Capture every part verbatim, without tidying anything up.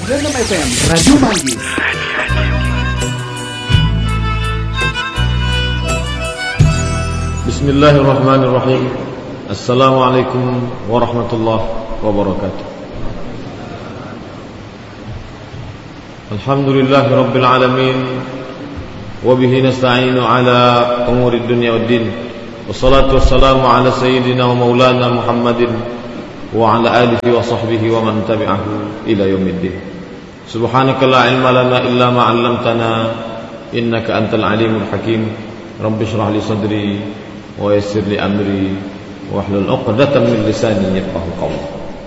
sembilan puluh enam F M Radio Manggis. Bismillahirrahmanirrahim. Assalamualaikum warahmatullahi wabarakatuh. Alhamdulillahi rabbil alamin. Wabihi nasta'inu ala umuri dunya waddin. Wassalatu wassalamu ala sayyidina wa maulana Muhammadin wa ala alihi wa sahbihi wa man tabi'ahu ila yaumiddin. Subhanaka la ilma lana illa ma 'allamtana innaka antal alimul hakim. Rabbi shrah li sadri wa yassir li amri wahlul 'uqdatam min lisani yafqahu qawli.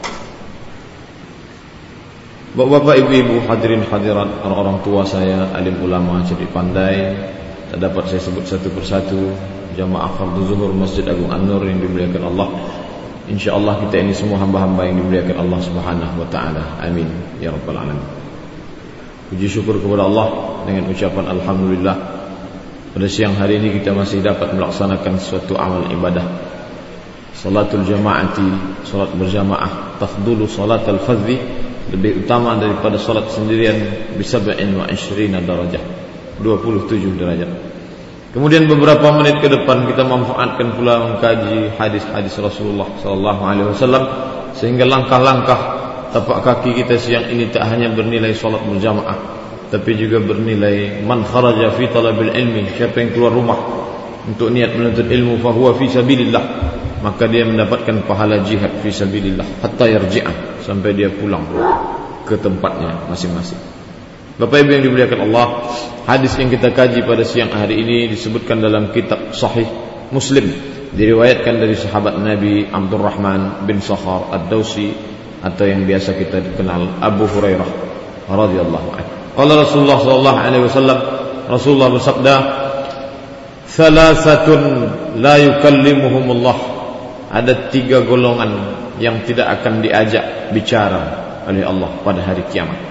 Bapak-bapak, ibu-ibu, hadirin hadirat, orang-orang tua saya, alim ulama, cerdik pandai, tak dapat saya sebut satu persatu, jamaah fardhu zuhur Masjid Agung An-Nur yang dimuliakan Allah. InsyaAllah kita ini semua hamba-hamba yang dimuliakan Allah Subhanahu wa ta'ala. Amin ya rabbal alamin. Puji syukur kepada Allah dengan ucapan alhamdulillah. Pada siang hari ini kita masih dapat melaksanakan suatu amal ibadah, salatul jamaati, salat berjamaah, tafdulu salatul fardhi, lebih utama daripada salat sendirian, bisab'in wa ishrina darajah, dua puluh tujuh derajat. Kemudian beberapa menit ke depan kita manfaatkan pula mengkaji hadis-hadis Rasulullah sallallahu alaihi wasallam, sehingga langkah-langkah tapak kaki kita siang ini tak hanya bernilai salat berjamaah, tapi juga bernilai man kharaja fi talabil ilmi, siapa yang keluar rumah untuk niat menuntut ilmu, fa huwa fi sabilillah, maka dia mendapatkan pahala jihad fi sabilillah hatta yarji'a, sampai dia pulang ke tempatnya masing-masing. Bapak Ibu yang dimuliakan Allah, hadis yang kita kaji pada siang hari ini disebutkan dalam kitab Sahih Muslim, diriwayatkan dari sahabat Nabi Abdurrahman bin Sakhar Ad-Dawsi, atau yang biasa kita dikenal Abu Hurairah radhiyallahu anhu. Qala Rasulullah sallallahu alaihi wasallam, Rasulullah bersabda, "Thalathatun la yukallimuhumullah." Ada tiga golongan yang tidak akan diajak bicara oleh Allah pada hari kiamat.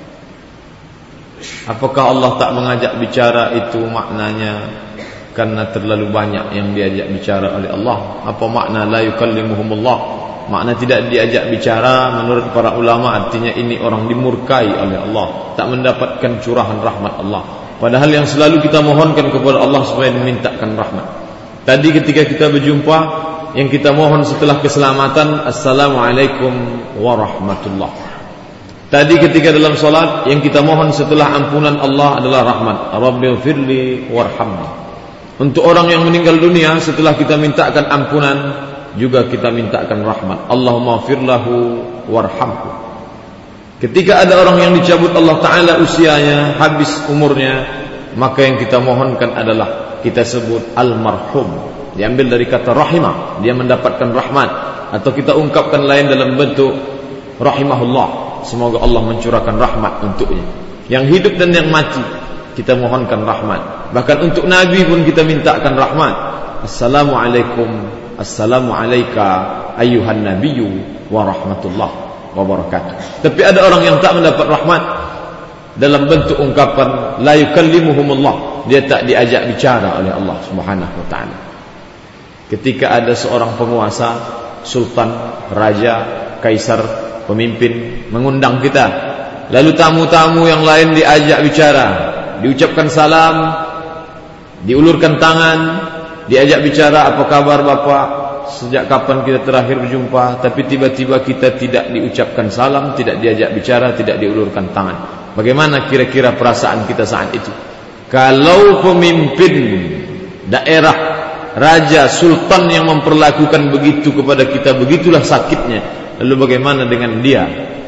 Apakah Allah tak mengajak bicara itu maknanya karena terlalu banyak yang diajak bicara oleh Allah? Apa makna la yukallimuhumullah? Makna tidak diajak bicara menurut para ulama artinya ini orang dimurkai oleh Allah, tak mendapatkan curahan rahmat Allah. Padahal yang selalu kita mohonkan kepada Allah supaya dimintakan rahmat. Tadi ketika kita berjumpa, yang kita mohon setelah keselamatan, Assalamualaikum warahmatullah. Tadi ketika dalam salat, yang kita mohon setelah ampunan Allah adalah rahmat. Rabbighfirli warhamni. Untuk orang yang meninggal dunia, setelah kita mintakan ampunan, juga kita mintakan rahmat. Allahumma firlahu warhamhu. Ketika ada orang yang dicabut Allah Ta'ala usianya, habis umurnya, maka yang kita mohonkan adalah kita sebut almarhum. Diambil dari kata rahimah, dia mendapatkan rahmat. Atau kita ungkapkan lain dalam bentuk rahimahullah, semoga Allah mencurahkan rahmat untuknya. Yang hidup dan yang mati kita mohonkan rahmat. Bahkan untuk Nabi pun kita mintakan rahmat. Assalamualaikum, Assalamualaika ayyuhan nabiyyu wa rahmatullah wa barakatuh. Tapi ada orang yang tak mendapat rahmat dalam bentuk ungkapan la yukallimuhumullah, dia tak diajak bicara oleh Allah Subhanahu wa ta'ala. Ketika ada seorang penguasa, sultan, raja, kaisar, pemimpin mengundang kita, lalu tamu-tamu yang lain diajak bicara, diucapkan salam, diulurkan tangan, diajak bicara, apa kabar Bapak, sejak kapan kita terakhir berjumpa, tapi tiba-tiba kita tidak diucapkan salam, tidak diajak bicara, tidak diulurkan tangan. Bagaimana kira-kira perasaan kita saat itu? Kalau pemimpin daerah, raja, sultan yang memperlakukan begitu kepada kita, begitulah sakitnya. Lalu bagaimana dengan dia?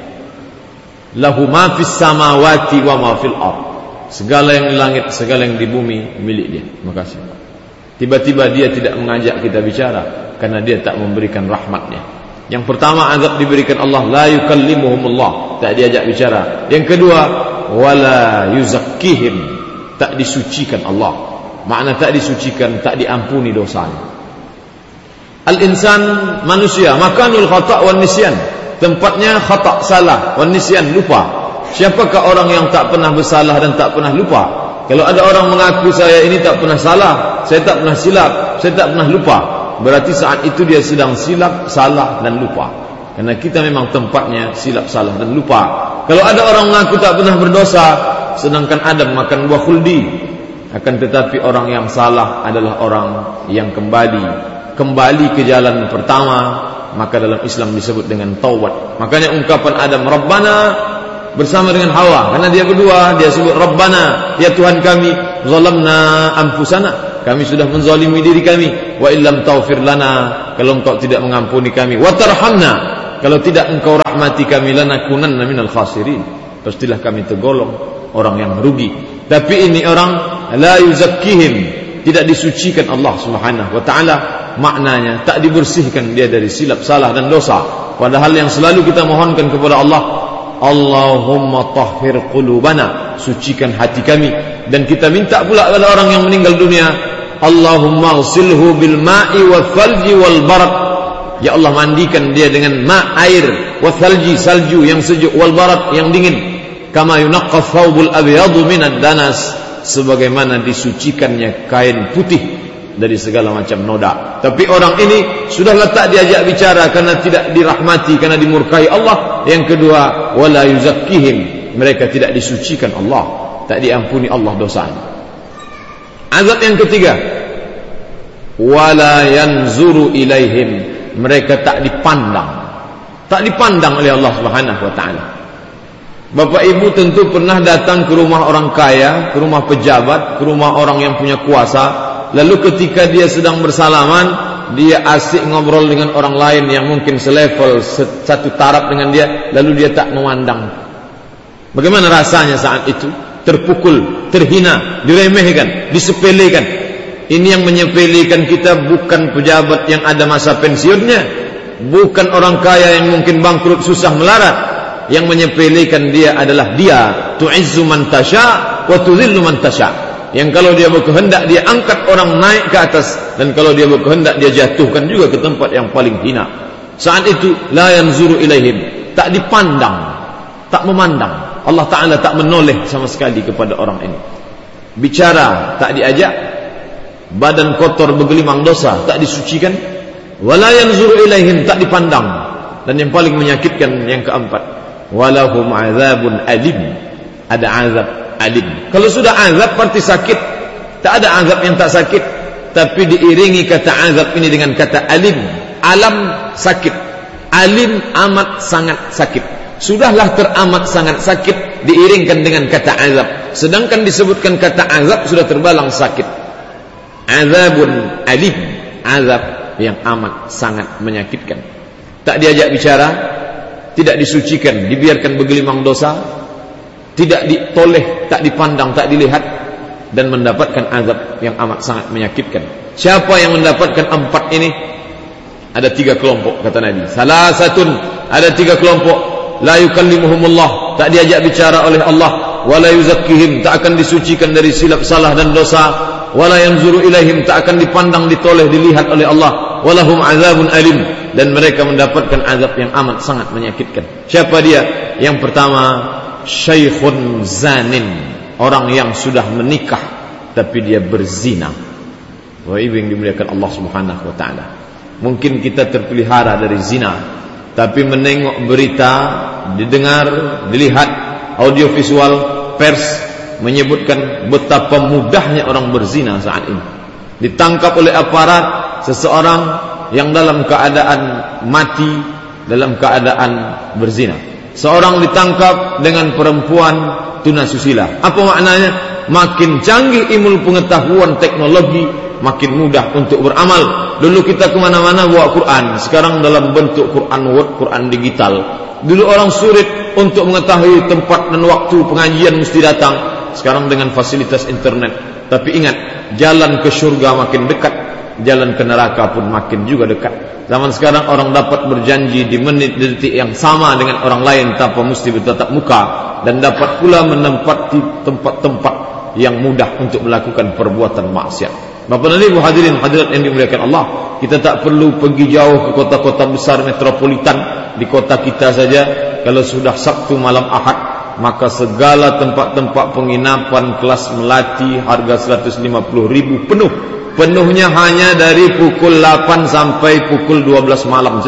Lahu ma fis samawati wa ma fil ardh. Segala yang di langit, segala yang di bumi milik dia. Makasih. Tiba-tiba dia tidak mengajak kita bicara karena dia tak memberikan rahmatnya. Yang pertama, azab diberikan Allah, la yukallimuhumullah, tak diajak bicara. Yang kedua, wala yuzakkihim, tak disucikan Allah. Makna tak disucikan, tak diampuni dosanya. Al-insan, manusia, makanul khata' wan nisyan, tempatnya khata', salah, wan nisyan, lupa. Siapakah orang yang tak pernah bersalah dan tak pernah lupa? Kalau ada orang mengaku saya ini tak pernah salah, saya tak pernah silap, saya tak pernah lupa, berarti saat itu dia sedang silap, salah dan lupa. Karena kita memang tempatnya silap salah dan lupa. Kalau ada orang mengaku tak pernah berdosa, sedangkan Adam makan buah khuldi. Akan tetapi orang yang salah adalah orang yang kembali Kembali ke jalan pertama, maka dalam Islam disebut dengan taubat. Makanya ungkapan Adam Rabbana bersama dengan Hawa, karena dia kedua, dia sebut Rabbana, ya Tuhan kami, zalamna anfusana, kami sudah menzalimi diri kami, wa illam taghfir lana, kalau engkau tidak mengampuni kami, wa tarhamna, kalau tidak engkau rahmati kami, lanakunanna minal khasirin, pastilah kami tergolong orang yang rugi. Tapi ini orang la yuzakkihim, tidak disucikan Allah Subhanahu wa taala, maknanya tak dibersihkan dia dari silap salah dan dosa. Padahal yang selalu kita mohonkan kepada Allah, Allahumma tahhir qulubana, sucikan hati kami. Dan kita minta pula kepada orang yang meninggal dunia, Allahumma ghsilhu bil ma'i wal thalji wal barad, ya Allah mandikan dia dengan ma, air, wa thalji, salju yang sejuk, wal barad yang dingin, kama yunaqqa thawbul abyadu minad danas, sebagaimana disucikannya kain putih dari segala macam noda. Tapi orang ini sudahlah tak diajak bicara karena tidak dirahmati, karena dimurkai Allah. Yang kedua, wala yuzakkihim, mereka tidak disucikan Allah, tak diampuni Allah dosanya. Azab yang ketiga, wala yanzuru ilaihim, mereka tak dipandang, tak dipandang oleh Allah Subhanahu wa taala. Bapak ibu tentu pernah datang ke rumah orang kaya, ke rumah pejabat, ke rumah orang yang punya kuasa. Lalu ketika dia sedang bersalaman, dia asik ngobrol dengan orang lain yang mungkin selevel, satu taraf dengan dia, lalu dia tak memandang. Bagaimana rasanya saat itu? Terpukul, terhina, diremehkan, disepelekan. Ini yang menyepelekan kita bukan pejabat yang ada masa pensiunnya, bukan orang kaya yang mungkin bangkrut susah melarat. Yang menyepelekan dia adalah dia, tu'izzu man tasha wa tudhillu man tasha, yang kalau dia berkehendak dia angkat orang naik ke atas, dan kalau dia berkehendak dia jatuhkan juga ke tempat yang paling hina. Saat itu la yanzuru ilaihim, tak dipandang, tak memandang. Allah Ta'ala tak menoleh sama sekali kepada orang ini. Bicara tak diajak, badan kotor bergelimang dosa tak disucikan, wala yanzuru ilaihim, tak dipandang. Dan yang paling menyakitkan yang keempat, walahum azabun alim, ada azab alim. Kalau sudah azab berarti sakit. Tak ada azab yang tak sakit, tapi diiringi kata azab ini dengan kata alim. Alam sakit, alim amat sangat sakit. Sudahlah teramat sangat sakit diiringkan dengan kata azab, sedangkan disebutkan kata azab sudah terbalang sakit. Azabun alim, azab yang amat sangat menyakitkan. Tak diajak bicara, tidak disucikan, dibiarkan bergelimang dosa, tidak ditoleh, tak dipandang, tak dilihat, dan mendapatkan azab yang amat sangat menyakitkan. Siapa yang mendapatkan empat ini? Ada tiga kelompok, kata Nabi. Salah satu, ada tiga kelompok. La yukallimuhumullah, tak diajak bicara oleh Allah. Wala yuzakkihim, tak akan disucikan dari silap salah dan dosa. Wala yanzuru ilaihim, tak akan dipandang, ditoleh, dilihat oleh Allah. Walahum azabun alim, dan mereka mendapatkan azab yang amat sangat menyakitkan. Siapa dia? Yang pertama, syaikhun zanin, orang yang sudah menikah tapi dia berzina. Wahai ibu yang dimuliakan Allah Subhanahu wa taala, mungkin kita terpelihara dari zina, tapi menengok berita, didengar, dilihat audiovisual, pers menyebutkan betapa mudahnya orang berzina saat ini. Ditangkap oleh aparat seseorang yang dalam keadaan mati, dalam keadaan berzina. Seorang ditangkap dengan perempuan tunasusila. Apa maknanya? Makin canggih ilmu pengetahuan teknologi, makin mudah untuk beramal. Dulu kita kemana-mana bawa Quran, sekarang dalam bentuk Quran Word, Quran digital. Dulu orang sulit untuk mengetahui tempat dan waktu pengajian mesti datang, sekarang dengan fasilitas internet. Tapi ingat, jalan ke surga makin dekat, jalan ke neraka pun makin juga dekat. Zaman sekarang orang dapat berjanji di menit detik yang sama dengan orang lain tanpa mesti bertatap muka, dan dapat pula menempati tempat-tempat yang mudah untuk melakukan perbuatan maksiat. Bapak dan Ibu hadirin hadirat yang dimuliakan Allah, kita tak perlu pergi jauh ke kota-kota besar metropolitan. Di kota kita saja, kalau sudah Sabtu malam Ahad, maka segala tempat-tempat penginapan kelas melati harga seratus lima puluh ribu penuh. Penuhnya hanya dari pukul delapan sampai pukul dua belas malam saja.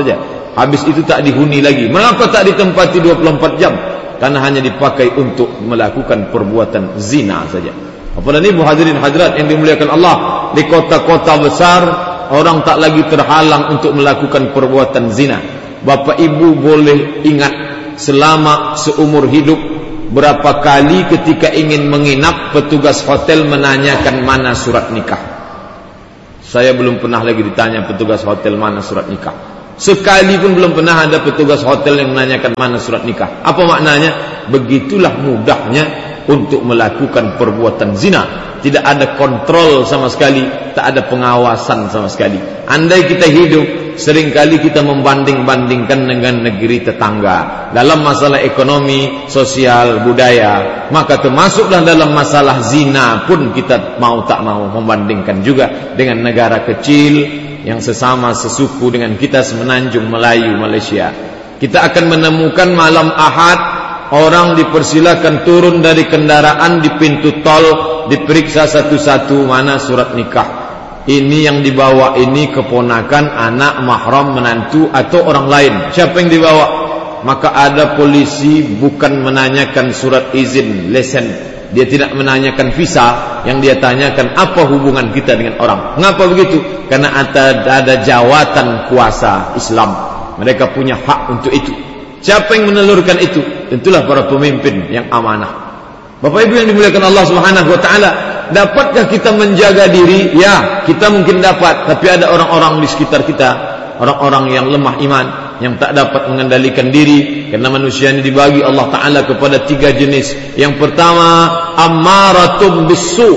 Habis itu tak dihuni lagi. Mengapa tak ditempati dua puluh empat jam? Karena hanya dipakai untuk melakukan perbuatan zina saja. Apalagi ibu hadirin hadirat yang dimuliakan Allah, di kota-kota besar orang tak lagi terhalang untuk melakukan perbuatan zina. Bapak ibu boleh ingat selama seumur hidup berapa kali ketika ingin menginap petugas hotel menanyakan mana surat nikah. Saya belum pernah lagi ditanya petugas hotel mana surat nikah. Sekali pun belum pernah ada petugas hotel yang menanyakan mana surat nikah. Apa maknanya? Begitulah mudahnya untuk melakukan perbuatan zina. Tidak ada kontrol sama sekali, tak ada pengawasan sama sekali. Andai kita hidup, seringkali kita membanding-bandingkan dengan negeri tetangga dalam masalah ekonomi, sosial, budaya. Maka termasuklah dalam masalah zina pun kita mau tak mau membandingkan juga dengan negara kecil yang sesama sesuku dengan kita, semenanjung Melayu, Malaysia. Kita akan menemukan malam Ahad orang dipersilakan turun dari kendaraan di pintu tol, diperiksa satu-satu mana surat nikah. Ini yang dibawa ini keponakan, anak, mahram, menantu atau orang lain. Siapa yang dibawa? Maka ada polisi bukan menanyakan surat izin, lesen. Dia tidak menanyakan visa. Yang dia tanyakan apa hubungan kita dengan orang. Mengapa begitu? Karena ada, ada jawatan kuasa Islam. Mereka punya hak untuk itu. Siapa yang menelurkan itu? Tentulah para pemimpin yang amanah. Bapak Ibu yang dimuliakan Allah Subhanahu wa taala, dapatkah kita menjaga diri? Ya, kita mungkin dapat, tapi ada orang-orang di sekitar kita, orang-orang yang lemah iman, yang tak dapat mengendalikan diri. Karena manusia ini dibagi Allah taala kepada tiga jenis. Yang pertama, ammaratum bisu.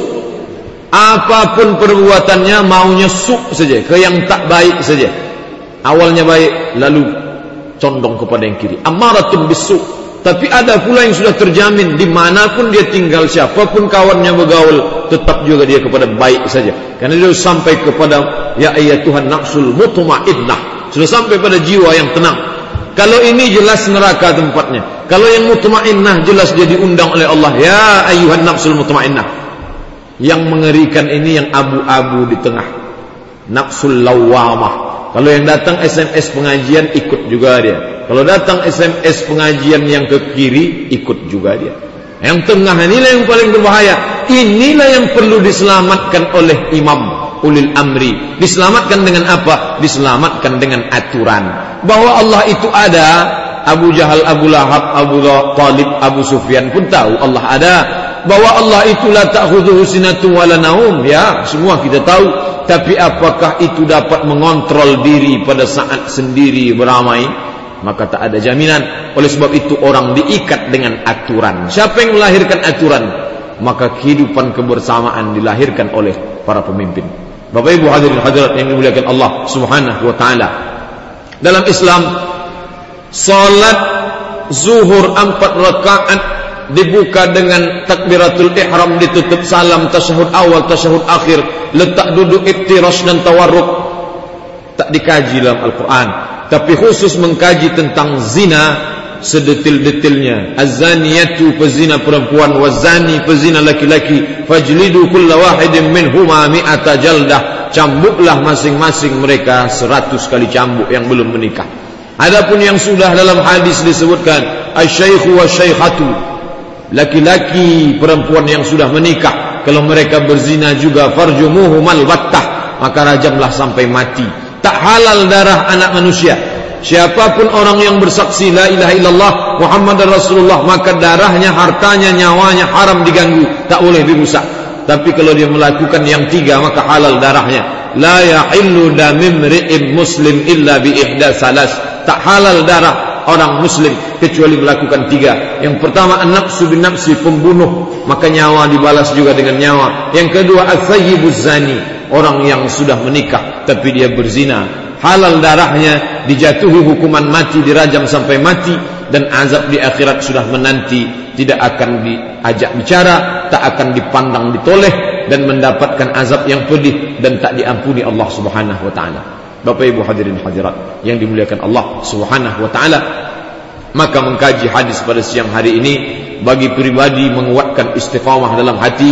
Apapun perbuatannya maunya su saja, ke yang tak baik saja. Awalnya baik, lalu condong kepada yang kiri. Ammaratum bisu. Tapi ada pula yang sudah terjamin dimanapun dia tinggal, siapapun kawannya bergaul, tetap juga dia kepada baik saja. Karena dia sampai kepada ya ayyatuhan nafsul mutmainnah, sudah sampai pada jiwa yang tenang. Kalau ini jelas neraka tempatnya. Kalau yang mutmainnah jelas dia diundang oleh Allah, ya ayyuhan nafsul mutmainnah. Yang mengerikan ini yang abu-abu di tengah, nafsul lawamah. Kalau yang datang S M S pengajian ikut juga dia. Kalau datang S M S pengajian yang ke kiri ikut juga dia. Yang tengah inilah yang paling berbahaya. Inilah yang perlu diselamatkan oleh imam ulil amri. Diselamatkan dengan apa? Diselamatkan dengan aturan. Bahwa Allah itu ada. Abu Jahal, Abu Lahab, Abu Talib, Abu Sufyan pun tahu Allah ada. Bahwa Allah itu la ta'khudhuhu sinatun wala naum. Ya, semua kita tahu. Tapi apakah itu dapat mengontrol diri pada saat sendiri beramai? Maka tak ada jaminan. Oleh sebab itu orang diikat dengan aturan. Siapa yang melahirkan aturan? Maka kehidupan kebersamaan dilahirkan oleh para pemimpin. Bapak Ibu hadirin hadirat yang dimuliakan Allah Subhanahu wa taala. Dalam Islam, salat zuhur empat rakaat dibuka dengan takbiratul ihram, ditutup salam, tasyahud awal, tasyahud akhir, letak duduk iftirash dan tawarruk. Tak dikaji dalam Al-Quran, tapi khusus mengkaji tentang zina sedetil-detilnya. Az-zaniyatu, pezina perempuan, waz-zani, pezina laki-laki, fajlidu kulla wahidin minhuma mi'ata jaldah. Cambuklah masing-masing mereka seratus kali cambuk yang belum menikah. Adapun yang sudah, dalam hadis disebutkan asy-syaikhu wasy-syaikhatu, laki-laki perempuan yang sudah menikah, kalau mereka berzina juga farjumuhumal battah, maka rajamlah sampai mati. Tak halal darah anak manusia. Siapapun orang yang bersaksi la ilaha illallah Muhammadar Rasulullah, maka darahnya, hartanya, nyawanya haram diganggu, tak boleh dirusak. Tapi kalau dia melakukan yang tiga, maka halal darahnya. La yahillu damimri'in muslim illa bi ihda salas. Tak halal darah orang muslim kecuali melakukan tiga. Yang pertama, an-nafsu bin nafsi, pembunuh, maka nyawa dibalas juga dengan nyawa. Yang kedua, al-thayyibuz zani, orang yang sudah menikah tapi dia berzina, halal darahnya, dijatuhi hukuman mati, dirajam sampai mati, dan azab di akhirat sudah menanti. Tidak akan diajak bicara, tak akan dipandang ditoleh, dan mendapatkan azab yang pedih dan tak diampuni Allah Subhanahu wa taala. Bapak Ibu hadirin hadirat yang dimuliakan Allah Subhanahu wa taala, maka mengkaji hadis pada siang hari ini bagi pribadi menguatkan istiqamah dalam hati,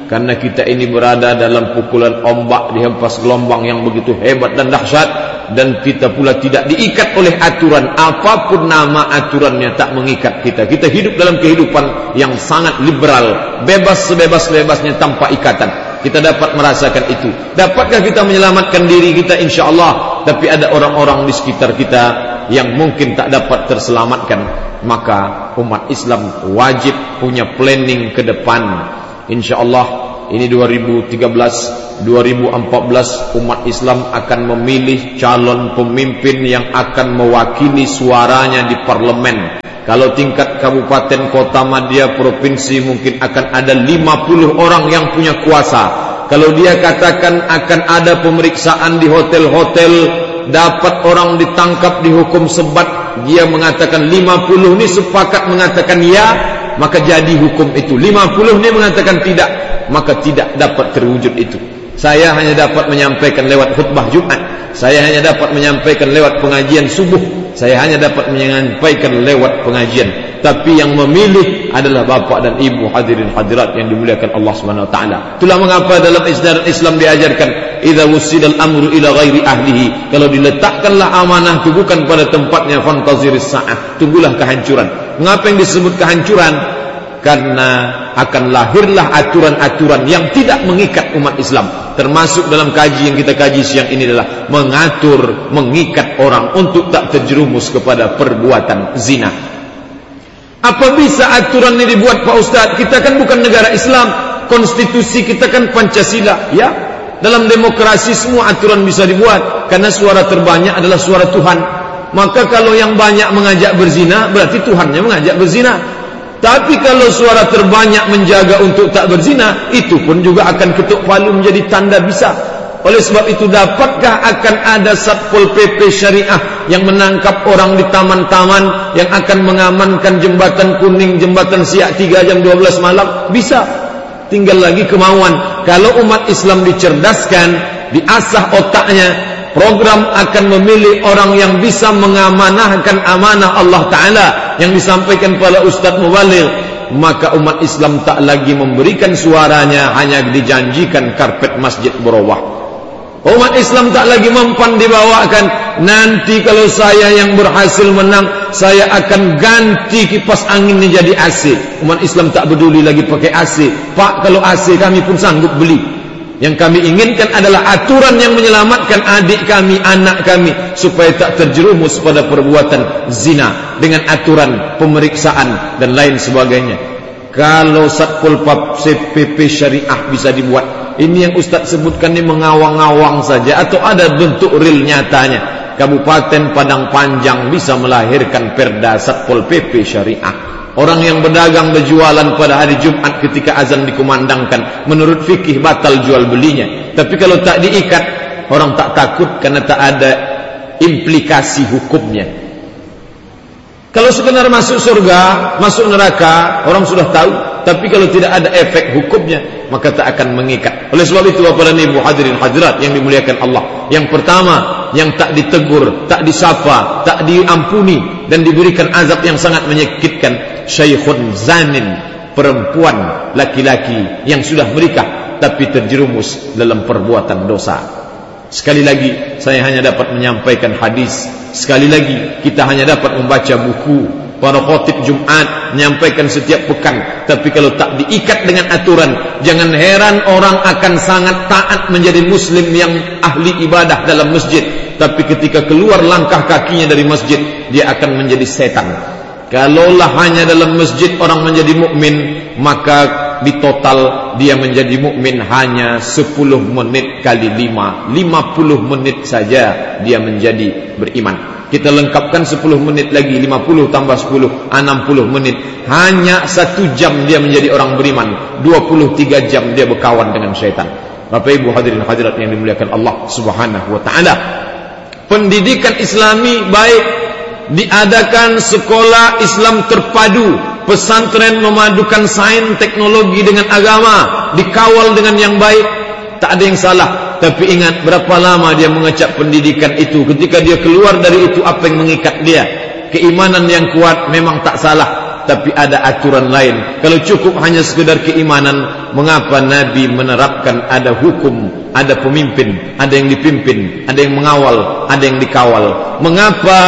karena kita ini berada dalam pukulan ombak, dihempas gelombang yang begitu hebat dan dahsyat, dan kita pula tidak diikat oleh aturan apapun nama aturannya, tak mengikat kita. Kita hidup dalam kehidupan yang sangat liberal, bebas sebebas-bebasnya tanpa ikatan. Kita dapat merasakan itu. Dapatkah kita menyelamatkan diri kita? Insya Allah. Tapi ada orang-orang di sekitar kita yang mungkin tak dapat terselamatkan. Maka umat Islam wajib punya planning ke depan. Insya Allah ini dua ribu tiga belas, dua ribu empat belas umat Islam akan memilih calon pemimpin yang akan mewakili suaranya di parlemen. Kalau tingkat kabupaten, kota, madya, provinsi mungkin akan ada lima puluh orang yang punya kuasa. Kalau dia katakan akan ada pemeriksaan di hotel-hotel, dapat orang ditangkap dihukum sebat, dia mengatakan lima puluh ini sepakat mengatakan ya, maka jadi hukum itu. Lima puluh ini mengatakan tidak, maka tidak dapat terwujud itu. Saya hanya dapat menyampaikan lewat khutbah Jumat, saya hanya dapat menyampaikan lewat pengajian subuh, saya hanya dapat menyampaikan lewat pengajian. Tapi yang memilih adalah bapak dan ibu hadirin hadirat yang dimuliakan Allah Subhanahu wa taala. Itulah mengapa dalam ajaran Islam diajarkan idza wusidal amru ila ghairi ahlihi, kalau diletakkanlah amanah itu bukan pada tempatnya, fantaziris sa'ah, tunggulah kehancuran. Mengapa yang disebut kehancuran? Karena akan lahirlah aturan-aturan yang tidak mengikat umat Islam. Termasuk dalam kaji yang kita kaji siang ini adalah mengatur, mengikat orang untuk tak terjerumus kepada perbuatan zina. Apa bisa aturan ini dibuat Pak Ustaz? Kita kan bukan negara Islam, konstitusi kita kan Pancasila, ya. Dalam demokrasi semua aturan bisa dibuat, karena suara terbanyak adalah suara Tuhan. Maka kalau yang banyak mengajak berzina, berarti Tuhannya mengajak berzina. Tapi kalau suara terbanyak menjaga untuk tak berzina, itu pun juga akan ketuk palu menjadi tanda bisa. Oleh sebab itu, dapatkah akan ada Satpol P P Syariah yang menangkap orang di taman-taman, yang akan mengamankan jembatan kuning, jembatan Siak tiga jam dua belas malam? Bisa. Tinggal lagi kemauan. Kalau umat Islam dicerdaskan, diasah otaknya, program akan memilih orang yang bisa mengamanahkan amanah Allah Ta'ala yang disampaikan pada Ustadz Mubaligh, maka umat Islam tak lagi memberikan suaranya hanya dijanjikan karpet masjid berubah. Umat Islam tak lagi mempan dibawakan, nanti kalau saya yang berhasil menang, saya akan ganti kipas anginnya jadi A C. Umat Islam tak peduli lagi pakai A C. Pak, kalau A C kami pun sanggup beli. Yang kami inginkan adalah aturan yang menyelamatkan adik kami, anak kami, supaya tak terjerumus pada perbuatan zina, dengan aturan pemeriksaan dan lain sebagainya. Kalau Satpol P P Syariah bisa dibuat, ini yang Ustaz sebutkan ini mengawang-awang saja, atau ada bentuk real nyatanya? Kabupaten Padang Panjang bisa melahirkan perda Satpol P P Syariah. Orang yang berdagang berjualan pada hari Jumat ketika azan dikumandangkan, menurut fikih batal jual belinya. Tapi kalau tak diikat, orang tak takut karena tak ada implikasi hukumnya. Kalau sekedar masuk surga, masuk neraka, orang sudah tahu. Tapi kalau tidak ada efek hukumnya, maka tak akan mengikat. Oleh sebab itu, Bapak dan Ibu hadirin hadirat yang dimuliakan Allah, yang pertama, yang tak ditegur, tak disapa, tak diampuni, dan diberikan azab yang sangat menyakitkan, syaikhun zanin, perempuan laki-laki yang sudah menikah tapi terjerumus dalam perbuatan dosa. Sekali lagi, saya hanya dapat menyampaikan hadis. Sekali lagi, kita hanya dapat membaca buku. Para khotib Jumat menyampaikan setiap pekan. Tapi kalau tak diikat dengan aturan, jangan heran orang akan sangat taat menjadi muslim yang ahli ibadah dalam masjid. Tapi ketika keluar langkah kakinya dari masjid, dia akan menjadi setan. Kalaulah hanya dalam masjid orang menjadi mukmin, maka di total dia menjadi mukmin hanya sepuluh menit kali lima, lima puluh menit saja dia menjadi beriman. Kita lengkapkan sepuluh menit lagi, lima puluh tambah sepuluh, enam puluh menit. Hanya satu jam dia menjadi orang beriman, dua puluh tiga jam dia berkawan dengan syaitan. Bapak Ibu hadirin hadirat yang dimuliakan Allah Subhanahu wa taala. Pendidikan Islami baik, diadakan sekolah Islam terpadu, pesantren memadukan sains teknologi dengan agama, dikawal dengan yang baik, tak ada yang salah. Tapi ingat, berapa lama dia mengecap pendidikan itu? Ketika dia keluar dari itu, apa yang mengikat dia? Keimanan yang kuat memang tak salah, tapi ada aturan lain. Kalau cukup hanya sekedar keimanan, mengapa Nabi menerapkan ada hukum, ada pemimpin, ada yang dipimpin, ada yang mengawal, ada yang dikawal? Mengapa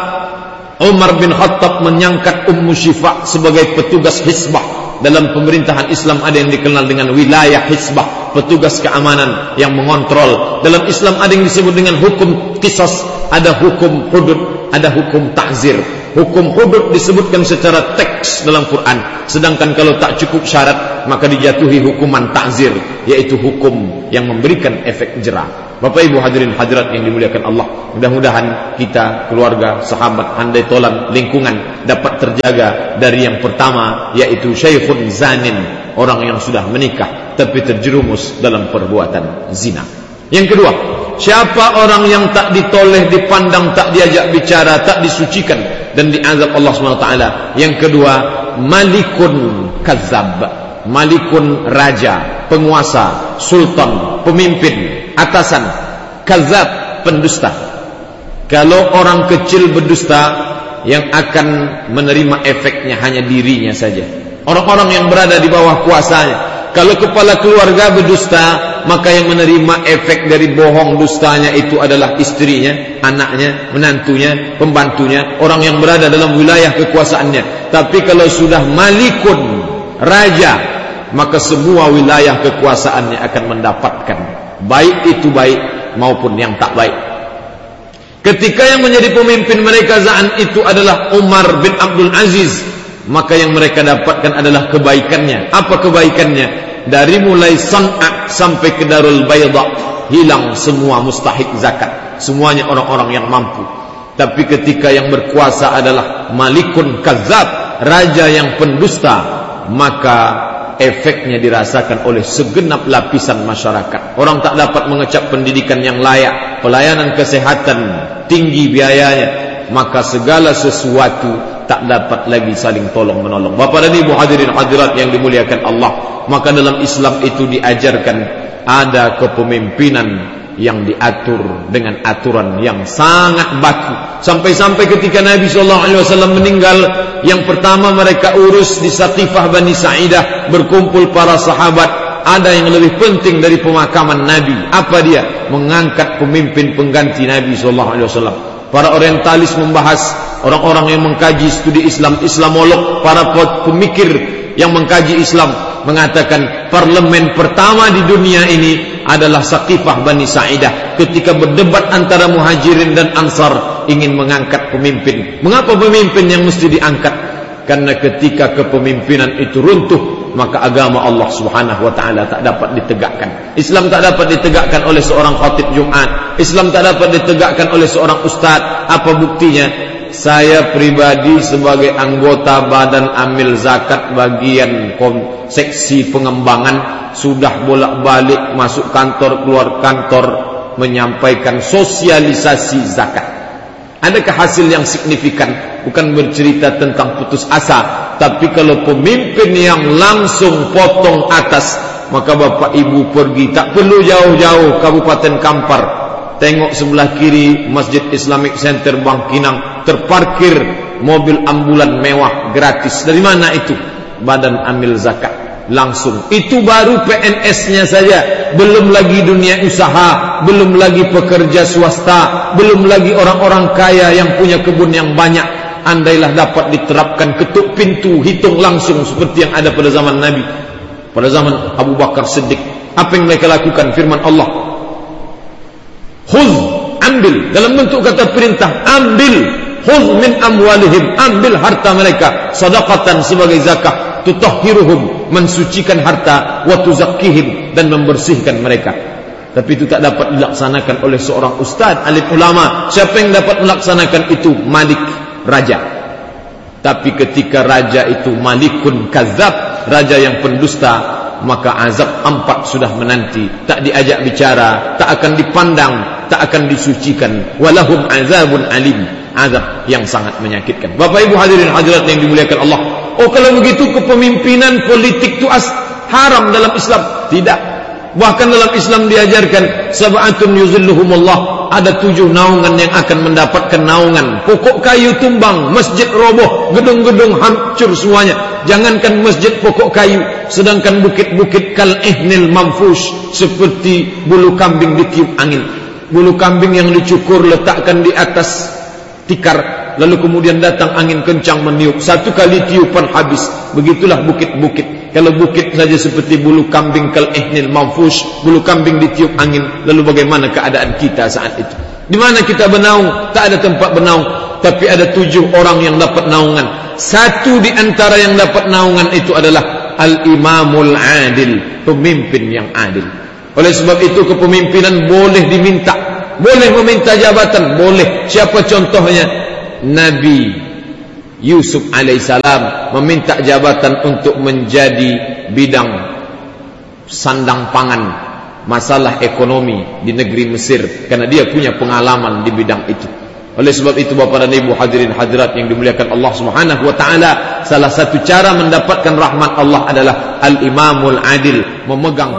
Umar bin Khattab menyangkat Ummu Syifa sebagai petugas hisbah? Dalam pemerintahan Islam ada yang dikenal dengan wilayah hisbah, petugas keamanan yang mengontrol. Dalam Islam ada yang disebut dengan hukum qisas, ada hukum hudud, ada hukum ta'zir. Hukum hudud disebutkan secara teks dalam Quran, sedangkan kalau tak cukup syarat maka dijatuhi hukuman ta'zir, yaitu hukum yang memberikan efek jera. Bapak Ibu hadirin hadirat yang dimuliakan Allah, mudah-mudahan kita, keluarga, sahabat, handai tolan, lingkungan dapat terjaga dari yang pertama, yaitu syaikhun zanin, orang yang sudah menikah tapi terjerumus dalam perbuatan zina. Yang kedua, siapa orang yang tak ditoleh, dipandang, tak diajak bicara, tak disucikan dan diazab Allah subhanahu wa taala? Yang kedua, malikun kadzab. Malikun raja, penguasa, sultan, pemimpin, atasan, kadzab, pendusta. Kalau orang kecil berdusta, yang akan menerima efeknya hanya dirinya saja, orang-orang yang berada di bawah kuasanya. Kalau kepala keluarga berdusta, maka yang menerima efek dari bohong dustanya itu adalah istrinya, anaknya, menantunya, pembantunya, orang yang berada dalam wilayah kekuasaannya. Tapi kalau sudah malikun, raja, maka semua wilayah kekuasaannya akan mendapatkan, baik itu baik maupun yang tak baik. Ketika yang menjadi pemimpin mereka saat itu adalah Umar bin Abdul Aziz, maka yang mereka dapatkan adalah kebaikannya. Apa kebaikannya? Dari mulai San'a sampai ke Darul Bayda, hilang semua mustahik zakat, semuanya orang-orang yang mampu. Tapi ketika yang berkuasa adalah malikun kadzab, raja yang pendusta, maka efeknya dirasakan oleh segenap lapisan masyarakat. Orang tak dapat mengecap pendidikan yang layak, pelayanan kesehatan tinggi biayanya, maka segala sesuatu tak dapat lagi saling tolong menolong. Bapak dan Ibu hadirin hadirat yang dimuliakan Allah, maka dalam Islam itu diajarkan ada kepemimpinan yang diatur dengan aturan yang sangat baku. Sampai-sampai ketika Nabi shallallahu alaihi wasallam meninggal, yang pertama mereka urus di Saqifah Bani Sa'idah, berkumpul para sahabat. Ada yang lebih penting dari pemakaman Nabi. Apa dia? Mengangkat pemimpin pengganti Nabi shallallahu alaihi wasallam. Para orientalis membahas, orang-orang yang mengkaji studi Islam, Islamolog, para pemikir yang mengkaji Islam mengatakan parlemen pertama di dunia ini adalah Saqifah Bani Sa'idah, ketika berdebat antara Muhajirin dan Ansar ingin mengangkat pemimpin. Mengapa pemimpin yang mesti diangkat? Karena ketika kepemimpinan itu runtuh, maka agama Allah Subhanahu wa taala tak dapat ditegakkan. Islam tak dapat ditegakkan oleh seorang khatib Jumat. Islam tak dapat ditegakkan oleh seorang ustaz. Apa buktinya? Saya pribadi sebagai anggota Badan Amil Zakat bagian seksi pengembangan sudah bolak-balik masuk kantor keluar kantor menyampaikan sosialisasi zakat. Adakah hasil yang signifikan? Bukan bercerita tentang putus asa, tapi kalau pemimpin yang langsung potong atas, maka bapak ibu pergi, tak perlu jauh-jauh Kabupaten Kampar, tengok sebelah kiri Masjid Islamic Center Bangkinang, terparkir mobil ambulan mewah gratis. Dari mana itu? Badan Amil Zakat. Langsung. Itu baru P N S-nya saja, belum lagi dunia usaha, belum lagi pekerja swasta, belum lagi orang-orang kaya yang punya kebun yang banyak. Andailah dapat diterapkan ketuk pintu, hitung langsung seperti yang ada pada zaman Nabi, pada zaman Abu Bakar Siddiq. Apa yang mereka lakukan? Firman Allah, khudh, ambil, dalam bentuk kata perintah, ambil, khudh min amwalihim, ambil harta mereka, sadaqatan sebagai zakat, tutahhiruhum, mensucikan harta, wa tuzakkihim, dan membersihkan mereka. Tapi itu tak dapat dilaksanakan oleh seorang ustaz, alim ulama. Siapa yang dapat melaksanakan itu? Malik, raja. Tapi ketika raja itu malikun kadzab, raja yang pendusta, maka azab empat sudah menanti. Tak diajak bicara, tak akan dipandang, tak akan disucikan. Walahum azabun alim, azab yang sangat menyakitkan. Bapak ibu hadirin hadirat yang dimuliakan Allah. Oh, kalau begitu kepemimpinan politik itu haram dalam Islam? Tidak. Bahkan dalam Islam diajarkan sab'atun yuzilluhumullah ada tujuh naungan yang akan mendapatkan naungan. Pokok kayu tumbang, masjid roboh, gedung-gedung hancur semuanya. Jangankan masjid pokok kayu, sedangkan bukit-bukit kal ihnil manfush, seperti bulu kambing ditiup angin. Bulu kambing yang dicukur letakkan di atas tikar, lalu kemudian datang angin kencang meniup. Satu kali tiupan habis. Begitulah bukit-bukit. Kalau bukit saja seperti bulu kambing kal ihnil manfush, bulu kambing ditiup angin, lalu bagaimana keadaan kita saat itu? Di mana kita bernaung? Tak ada tempat bernaung. Tapi ada tujuh orang yang dapat naungan. Satu di antara yang dapat naungan itu adalah al-imamul adil, pemimpin yang adil. Oleh sebab itu kepemimpinan boleh diminta, boleh meminta jabatan, boleh. Siapa contohnya? Nabi Yusuf alaihissalam meminta jabatan untuk menjadi bidang sandang pangan masalah ekonomi di negeri Mesir, karena dia punya pengalaman di bidang itu. Oleh sebab itu Bapak dan Ibu hadirin hadirat yang dimuliakan Allah Subhanahu wa taala, salah satu cara mendapatkan rahmat Allah adalah al-imamul adil, memegang